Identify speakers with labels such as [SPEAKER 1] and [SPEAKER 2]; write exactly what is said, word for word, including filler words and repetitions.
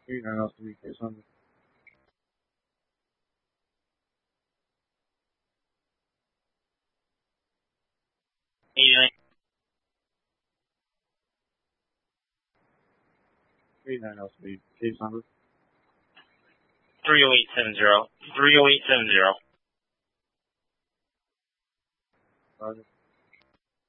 [SPEAKER 1] three nine oh three case number.
[SPEAKER 2] eighty-nine.
[SPEAKER 1] three nine oh three case number.
[SPEAKER 2] three oh eight seven zero. three oh eight seven zero.
[SPEAKER 1] Roger.